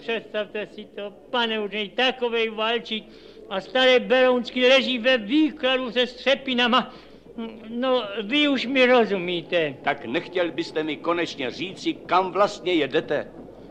Představte si to, pane úředník, takovej valčík a staré Berounský leží ve výkladu se střepinama. No, vy už mi rozumíte. Tak nechtěl byste mi konečně říci, kam vlastně jedete?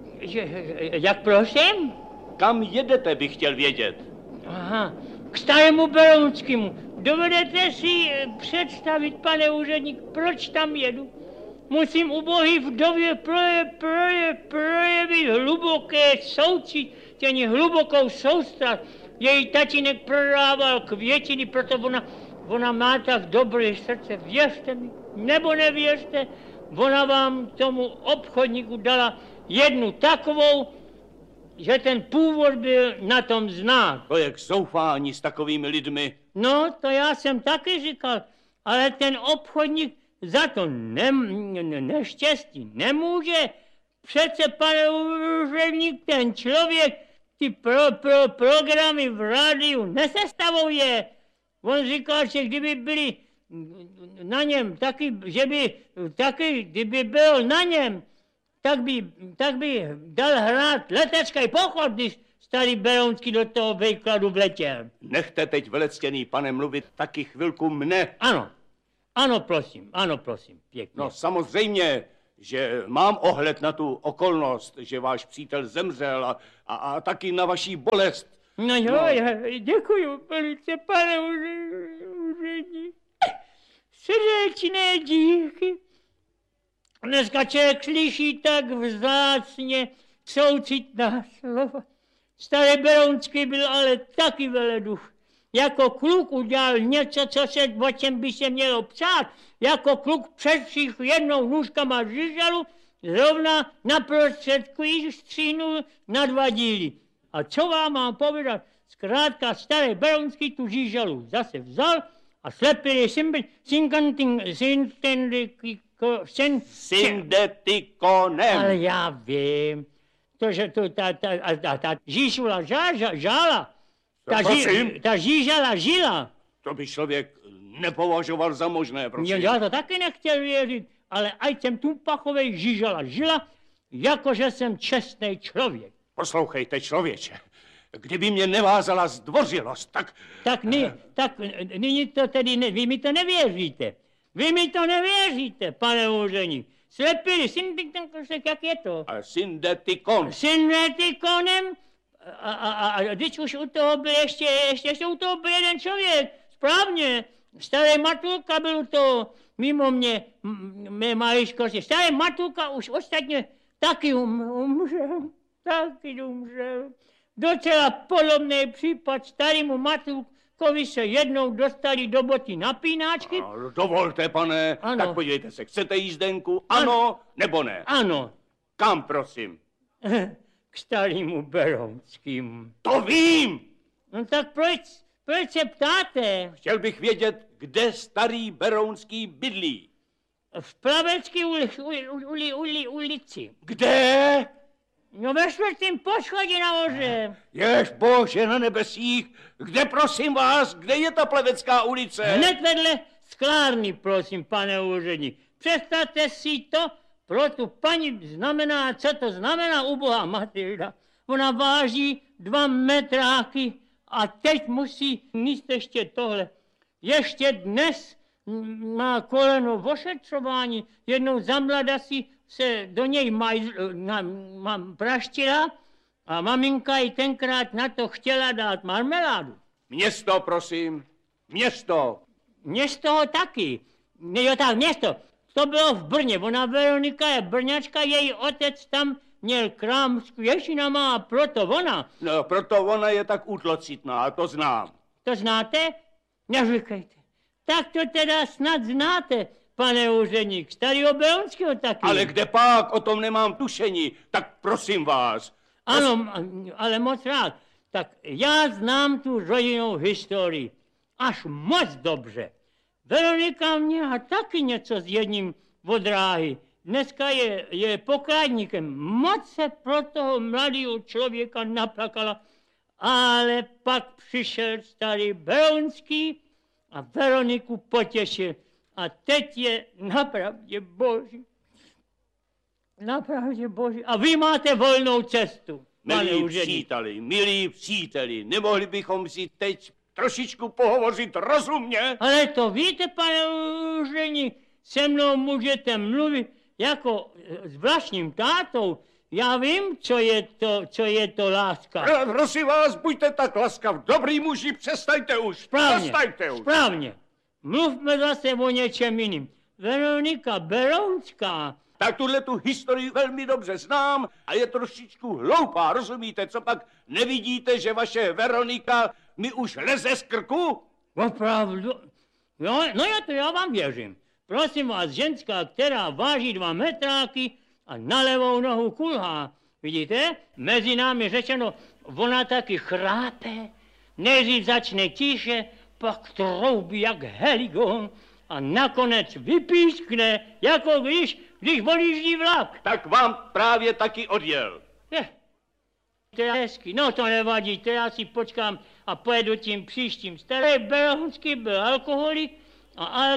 Jak prosím? Kam jedete, bych chtěl vědět. Aha, k starému Berounskému. Dovedete si představit, pane úředník, proč tam jedu? Musím ubohý vdově projevit hluboké soucítění, hlubokou soustrast. Její tatínek prodával květiny, proto ona má tak dobré srdce. Věřte mi, nebo nevěřte, ona vám tomu obchodníku dala jednu takovou, že ten původ byl na tom znát. To je k zoufání s takovými lidmi. No, to já jsem taky říkal, ale ten obchodník za to neštěstí nemůže. Přece, pane úředník, ten člověk ty programy v rádiu nesestavuje. On říkal, že kdyby byli na něm taky, že by taky, kdyby byl na něm, tak by dal hrát letecký pochod, když starý Berounský do toho výkladu vletěl. Nechte teď, velectěný pane, mluvit taky chvilku mne. Ano, prosím, pěkně. No samozřejmě, že mám ohled na tu okolnost, že váš přítel zemřel a taky na vaší bolest. No jo, já děkuju velice, pane úředník. Srdečné díky. Dneska člověk slyší tak vzácně soucitná slova. Starý Berounský byl ale taky veleduch. Jako kluk udělal něco, o čem by se mělo psát. Jako kluk přestřih jednou nůžkama žížalu, zrovna na prostředku ji střínul na 2 díly. A co vám mám povědat? Zkrátka starý Berounský tu žížalu zase vzal a slepil syndetikonem. Ale já vím, to, že ta žížula žála. Ta žížala žila. To by člověk nepovažoval za možné, prosím. Já to taky nechtěl věřit, ale ať jsem tu pachovej žila, jakože jsem čestný člověk. Poslouchejte, člověče, kdyby mě nevázala zdvořilost, tak... Tak nyní to tedy, vy mi to nevěříte. Vy mi to nevěříte, pane úředník. Slepili, jak je to? Syndetikon. Syndetikonem? A když už u toho byl ještě u toho byl jeden člověk, správně, starý Matulka byl u toho, mimo mě, mé maličkosti. Starý Matulka už ostatně taky umřel. Docela podobný případ starému Matulkovi se jednou dostali do boty napínáčky. Dovolte, pane, ano. Tak podívejte se, chcete jízdenku, ano nebo ne? Ano. Kam, prosím? K starému Berounskému. To vím! No tak proč se ptáte? Chtěl bych vědět, kde starý Berounský bydlí. V Plavecké ulici. Kde? No ve 4. poschodí nahoře. Jež bože na nebesích, kde prosím vás, kde je ta Plevecká ulice? Hned vedle sklárny, prosím, pane úředník. Představte si to, pro tu paní znamená, co to znamená ubohá Matilda. Ona váží 2 metráky a teď musí míst ještě tohle. Ještě dnes má koleno v ošetřování, jednou za mlada si se do něj praštila a maminka ji tenkrát na to chtěla dát marmeládu. Město, prosím, město. Město taky. Jo, tak město. To bylo v Brně. Ona Veronika je Brňačka, její otec tam měl krám s kvěšinama a proto ona. No, proto ona je tak útlocitná, to znám. To znáte? Neříkejte. Tak to teda snad znáte, pane úředník. Starýho Berounského taky. Ale kde pak, o tom nemám tušení, tak prosím vás. Ano, ale moc rád. Tak já znám tu rodinnou historii. Až moc dobře. Veronika měla taky něco s jedním od dráhy. Dneska je pokladníkem. Moc se pro toho mladého člověka naplakala. Ale pak přišel starý Berounský a Veroniku potěšil. A teď je napravdě boží. Napravdě boží. A vy máte volnou cestu. Milí příteli, nemohli bychom si teď trošičku pohovořit rozumně? Ale to víte, pane úředník, se mnou můžete mluvit jako s vlastním tátou. Já vím, co je to láska. Prosím vás, buďte tak laskav. Dobrý muži, přestaňte už. Správně. Mluvme zase o něčem jiným. Veronika Berounská. Tak tu historii velmi dobře znám a je trošičku hloupá, rozumíte? Co pak nevidíte, že vaše Veronika mi už leze z krku? Opravdu? Jo, no já vám věřím. Prosím vás, ženská, která váží 2 metráky a na levou nohu kulhá. Vidíte? Mezi námi řečeno, ona taky chrápe, nejdřív začne tiše, pak troubí jak heligon a nakonec vypískne, jako když odjíždí vlak. Tak vám právě taky odjel. To je hezky, no to nevadí, to já si počkám a pojedu tím příštím. Starý Berounský byl alkoholik a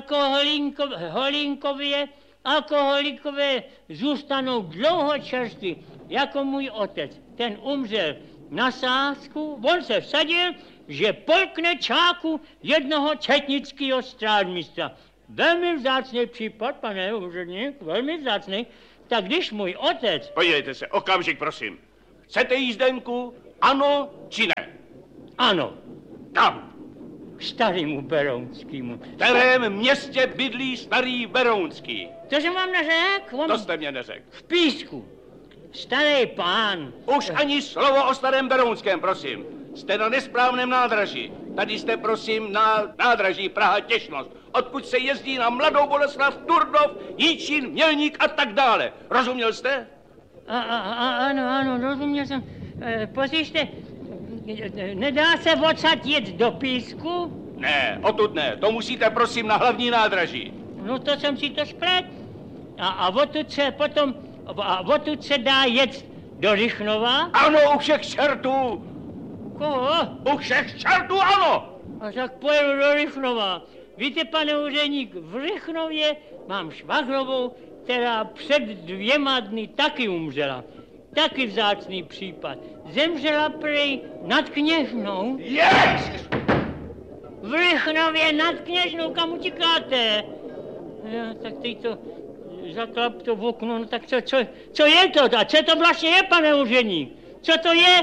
alkoholikové zůstanou dlouho čerství, jako můj otec. Ten umřel na sázku, on se vsadil, že polkne čáku jednoho četnického strádmistra. Velmi vzácný případ, pane úředník, velmi vzácný. Tak když můj otec... Podívejte se, okamžik, prosím. Chcete jízdenku, ano či ne? Ano. Kam? K starému Berounskému. V kterém městě bydlí starý Berounský? To jsem vám neřekl. To jste mě neřekl. V Písku. Starý pán. Už ani slovo o starém Berounském, prosím. Jste na nesprávném nádraží. Tady jste, prosím, na nádraží Praha-Těšnost, odkud se jezdí na Mladou Boleslav, Turdov, Jíčín, Mělník a tak dále. Rozuměl jste? Ano, rozuměl jsem. Poslyšte, nedá se odsad jet do Písku? Ne, odtud ne. To musíte, prosím, na hlavní nádraží. No to jsem si to splet. A odtud se dá jet do Rychnova? Ano, u všech čertů. Koho? U všech čertů, ano. A tak pojedu do Rychnova. Víte, pane úředník, v Rychnově mám švagrovou, která před 2 dny taky umřela. Taky vzácný případ. Zemřela prej nad Kněžnou. Yes! V Rychnově nad Kněžnou, kam utíkáte? Ja, tak teď to zaklap to v okno, no tak co je to? A co to vlastně je, pane úředník? Co to je?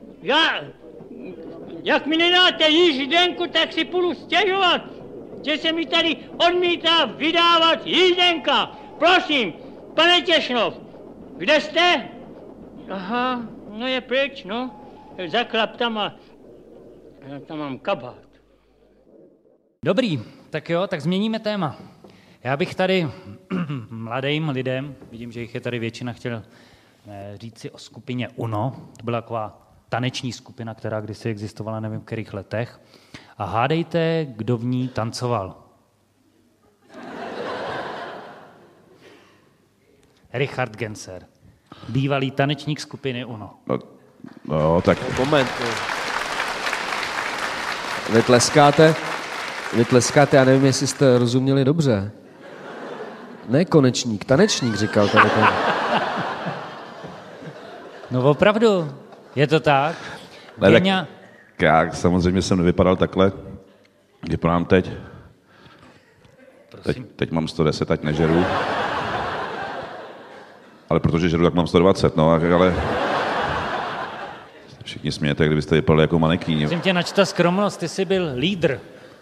Jak mi nedáte jízdenku, tak si půjdu stěžovat, že se mi tady odmítá vydávat jízdenka. Prosím, pane Těšnov, kde jste? Aha, no je pryč, no. Zaklap tam a tam mám kabát. Dobrý, tak jo, tak změníme téma. Já bych tady mladým lidem, vidím, že jich je tady většina, chtěl říct si o skupině UNO. To byla taková taneční skupina, která kdysi existovala, nevím v kterých letech. A hádejte, kdo v ní tancoval. Richard Genser, bývalý tanečník skupiny UNO. No, tak... Moment. Vy tleskáte, já nevím, jestli jste rozuměli dobře. Ne konečník, tanečník říkal tady ten. No opravdu, je to tak? Ne, tak já samozřejmě jsem nevypadal takhle. Vypadám teď. Teď mám 110, ať nežeru. Ale protože žeru, tak mám 120, no, ale... Všichni smějete, kdybyste vypadali jako manekýni. Musím tě načta skromnost, ty jsi byl lídr.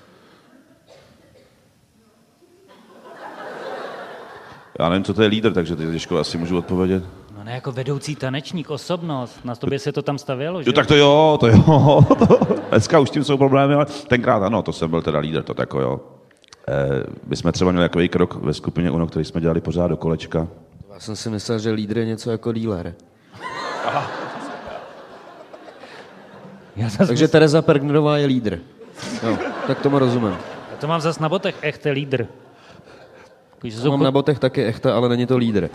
Já nevím, co to je lídr, takže těžko asi můžu odpovědět. No ne, jako vedoucí tanečník, osobnost. Na tobě se to tam stavělo, že? Jo, tak to jo. Dneska už tím jsou problémy, ale tenkrát ano, to jsem byl teda lídr, to tako jo. My jsme třeba měli takový krok ve skupině UNO, který jsme dělali pořád do kolečka. Já jsem si myslel, že lídr je něco jako dealer. Takže Tereza Pergnerová je lídr. Jo, tak tomu rozumím. Já to mám zas na botech, echte lídr. Mám na botech taky echte, ale není to lídr.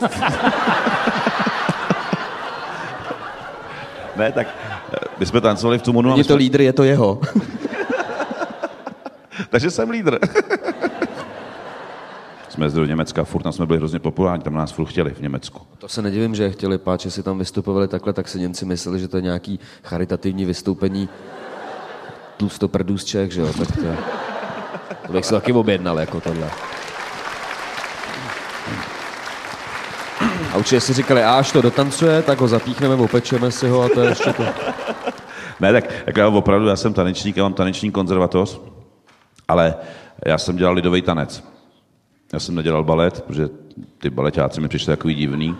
Ne, tak my jsme tancovali v tom UNO. Není to lídr, je to jeho. Takže jsem lídr. jsme jezdili do Německa, furt tam jsme byli hrozně populární, tam nás furt chtěli v Německu. To se nedivím, že je chtěli, páč, si tam vystupovali takhle, tak si Němci mysleli, že to je nějaký charitativní vystoupení tlustoprdů z Čech, že jo, tak to bych si taky objednal, jako tohle. A určitě si říkali, až to dotancuje, tak ho zapíchneme, opečeme si ho a to je ještě to. Ne, tak já opravdu, já jsem tanečník, já mám taneční konzervatoř, ale já jsem dělal lidový tanec. Já jsem nedělal balet, protože ty baleťáci mi přišli takový divný.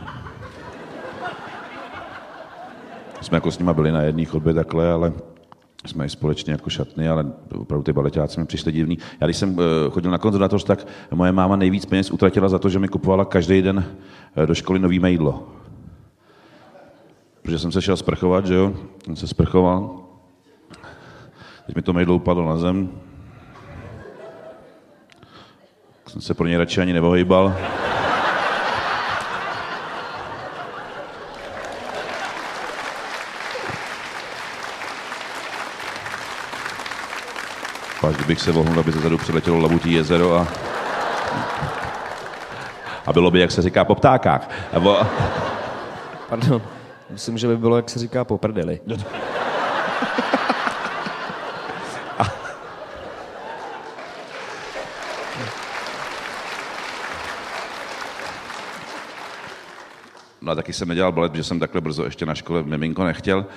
Jsme jako s nima byli na jedné chodbě takhle, ale jsme i společně jako šatny, ale opravdu ty baleťáci mi přišli divný. Já když jsem chodil na konzervatoř, tak moje máma nejvíc peněz utratila za to, že mi kupovala každý den do školy nový mejdlo. Protože jsem se šel sprchovat, že jo? Jsem se sprchoval. Teď mi to mejdlo upadlo na zem. Jsem se pro něj radši ani neohejbal. Páč, kdybych se vohnul, aby zezadu přiletělo Labutí jezero a bylo by, jak se říká, po ptákách. Pardon, myslím, že by bylo, jak se říká, po prdeli. No a taky jsem nedělal balet, protože jsem takhle brzo ještě na škole miminko nechtěl.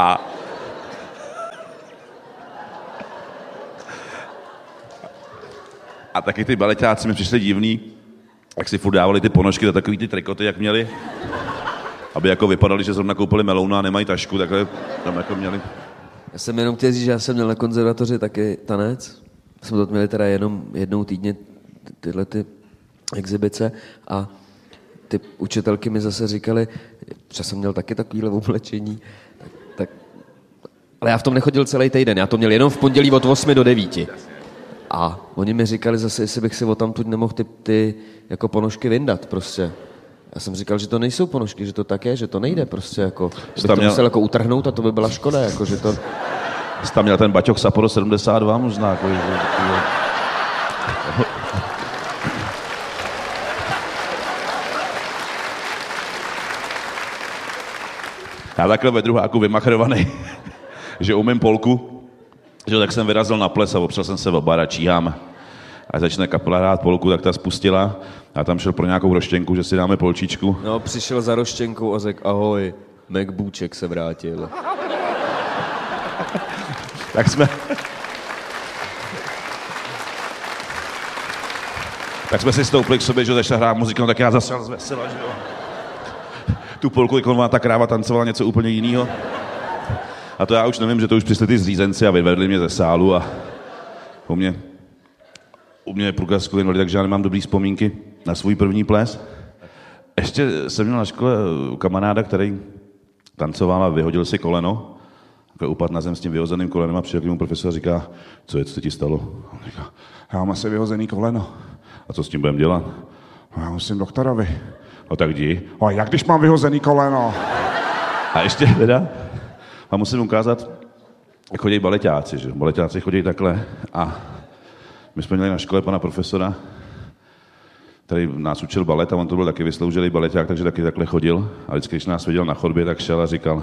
A taky ty baleťáci mi přišli divný, jak si furt dávali ty ponožky za takový ty trikoty, jak měli. Aby jako vypadali, že zrovna koupili melouna a nemají tašku, takhle tam jako měli. Já jsem jenom chtěl říct, že já jsem měl na konzervatoři taky tanec. Jsme to měli teda jenom jednou týdně tyhle ty exibice a ty učitelky mi zase říkali, že jsem měl taky takovýhle oblečení, tak ale já v tom nechodil celý týden, já to měl jenom v pondělí od 8 do 9. A oni mi říkali zase, jestli bych si odtamtud nemohl ty jako ponožky vyndat prostě. Já jsem říkal, že to nejsou ponožky, že to tak je, že to nejde prostě jako. Bych to musel jako utrhnout a to by byla škoda, jako že to... Jsi tam měl ten baťoch Sapporo 72 možná, jako, že... Já takhle ve druháku vymachrovaný, že umím polku, že tak jsem vyrazil na ples a opřel jsem se o bar a číhám. A začne kapela hrát polku, tak ta spustila a tam šel pro nějakou roštěnku, že si dáme polčičku. No, přišel za roštěnkou a řekl, ahoj, MacBooček se vrátil. Tak jsme si stoupli k sobě, že začala hrát muziku, no tak já zase zvesela, že jo. Tu polku, jako ta kráva tancovala něco úplně jiného. A to já už nevím, že to už přišli ty zřízenci a vyvedli mě ze sálu a u mě je průkazkový invalid, takže já nemám dobrý vzpomínky na svůj první ples. Ještě jsem měl na škole kamaráda, který tancoval a vyhodil si koleno. Upadl na zem s tím vyhozeným kolenem a přijel k němu profesor a říká, co se ti stalo? On říká, já mám asi vyhozený koleno. A co s tím budeme dělat? No, já musím doktorovi. No tak jdi. A jak když mám vyhozený koleno? A ještě teda, a musím ukázat, jak chodí baleťáci, že? Baleťáci chodí takhle a my jsme měli na škole pana profesora, který nás učil balet a on to byl taky vysloužilý baleťák, takže taky takhle chodil. A vždycky, když nás viděl na chodbě, tak šel a říkal,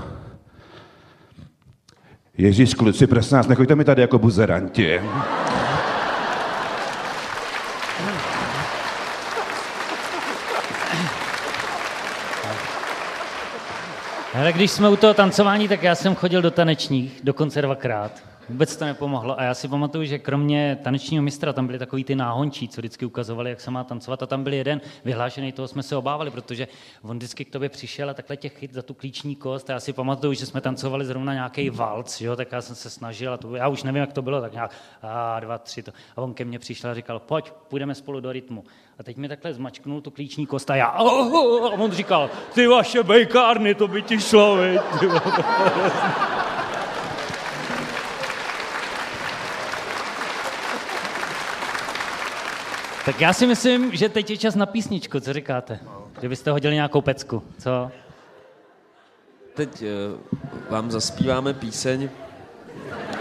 Ježíš, kluci, prosím nás, nechoďte mi tady jako buzeranti. Ale když jsme u toho tancování, tak já jsem chodil do tanečních, dokonce 2krát. Vůbec to nepomohlo a já si pamatuju, že kromě tanečního mistra tam byli takový ty náhončí, co vždycky ukazovali, jak se má tancovat a tam byl jeden vyhlášený, toho jsme se obávali, protože on vždycky k tobě přišel a takhle tě chyt za tu klíční kost a já si pamatuju, že jsme tancovali zrovna nějaký valc, jo, tak já jsem se snažil a to, já už nevím, jak to bylo, tak nějak 2, 3 to. A on ke mně přišel a říkal, pojď, půjdeme spolu do rytmu. A teď mi takhle zmačknul tu klíční kost a já, a on říkal, ty vaše bejkárny, to by ti šlo, viď? Tak já si myslím, že teď je čas na písničku, co říkáte? Že byste hodili nějakou pecku, co? Teď vám zaspíváme píseň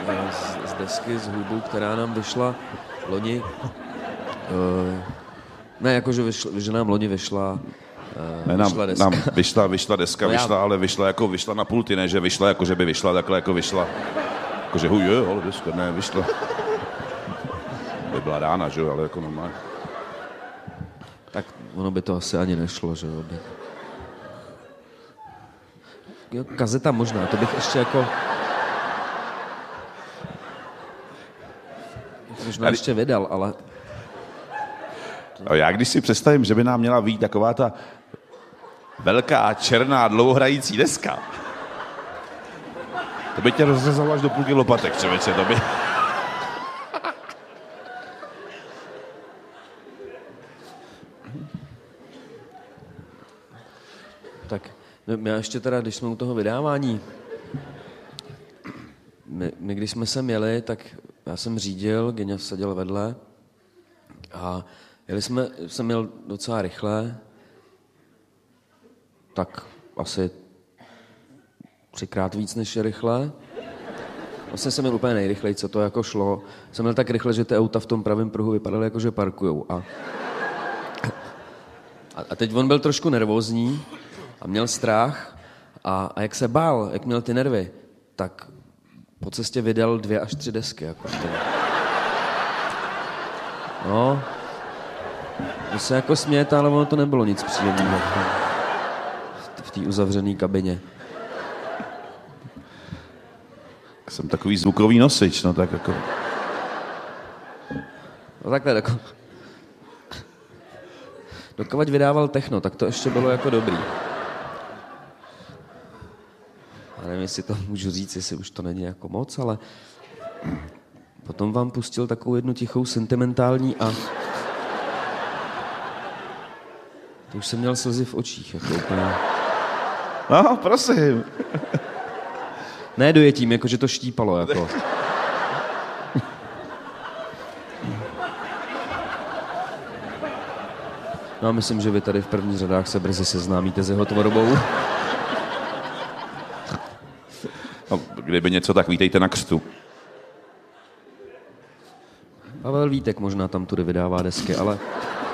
z desky s hudbou, která nám vyšla loni. Ne, jakože že nám loni vyšla Nám vyšla deska, ale vyšla na pulty, ne, že vyšla, jako že by vyšla, takhle jako vyšla. Jakože ale deska, ne, vyšla. By byla rána, že jo, ale jako normálně. Tak ono by to asi ani nešlo, že jo. Kazeta možná, to bych ještě jako... Možná ještě vydal, ale... Já když si představím, že by nám měla být taková ta velká, černá, dlouhohrající deska, to by tě rozřezalo až do půlky lopatek, člověče, to by... Tak, no, já ještě teda, když jsme u toho vydávání, my když jsme sem jeli, tak já jsem řídil, Geňa seděl vedle a jsem jel docela rychle, tak asi 3krát víc než je rychle. Vlastně jsem jel úplně nejrychleji, co to jako šlo. Jsem jel tak rychle, že ty auta v tom pravém pruhu vypadaly jako, že parkujou. A teď on byl trošku nervózní a měl strach a jak se bál, jak měl ty nervy, tak po cestě vydal 2 až 3 desky. Jako no, to se jako smějete, ale ono to nebylo nic příjemného v té uzavřené kabině. Jsem takový zvukový nosič, no tak jako... No takhle jako... Dokud vydával techno, tak to ještě bylo jako dobrý. Já nevím, jestli to můžu říct, jestli už to není jako moc, ale... Potom vám pustil takovou jednu tichou sentimentální a... To už jsem měl slzy v očích, jako úplně... No, prosím. Ne dojetím, jakože to štípalo, jako. No a myslím, že vy tady v prvních řadách se brzy seznámíte s jeho tvorbou. No, kdyby něco, tak vítejte na křtu. Pavel Vítek možná tam tudy vydává desky, ale...